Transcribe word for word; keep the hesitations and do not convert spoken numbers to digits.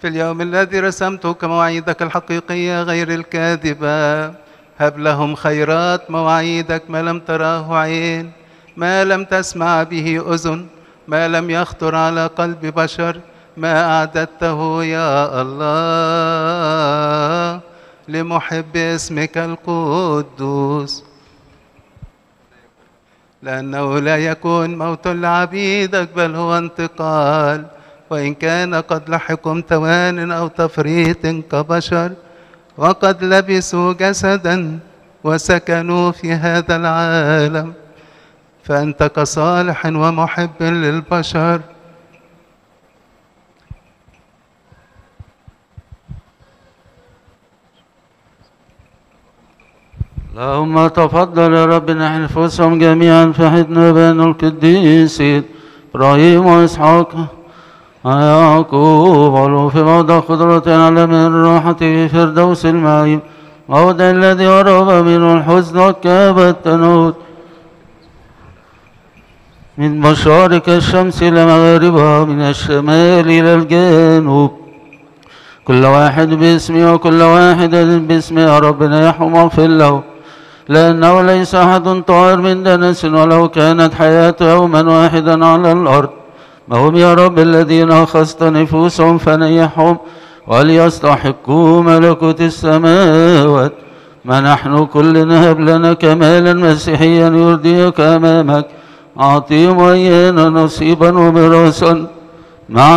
في اليوم الذي رسمته كمواعيدك الحقيقية غير الكاذبة هب لهم خيرات مواعيدك ما لم تراه عين، ما لم تسمع به أذن، ما لم يخطر على قلب بشر، ما أعددته يا الله لمحب اسمك القدوس. لأنه لا يكون موت لعبيدك بل هو انتقال، وإن كان قد لحقهم توان أو تفريط كبشر وقد لبسوا جسدا وسكنوا في هذا العالم، فأنت كصالح ومحب للبشر اللهم تفضل يا رب نحن نفوسهم جميعا في حضن بين القديسين إبراهيم وإسحاق ويعقوب ولو في موضع قدرة على من الراحة في فردوس المعين، موضع الذي هرب منه الحزن وكاب التنود من مشارق الشمس إلى مغاربها من الشمال إلى الجنوب، كل واحد باسمه وكل واحد باسمه يا ربنا يحوم واغفر له، لأنه ليس أحد طائر من دنس ولو كانت حياته يوما واحدا على الأرض. ما هم يا رب الذين أخذت نفوسهم فنيحهم وليستحقوا ملكوت السماوات، ما نحن كلنا هب لنا كمالا مسيحيا يرضيك أمامك، أعطيهم وإيانا نصيبا وميراثا مع